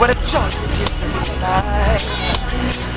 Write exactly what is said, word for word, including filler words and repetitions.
What a joy it is to be alive.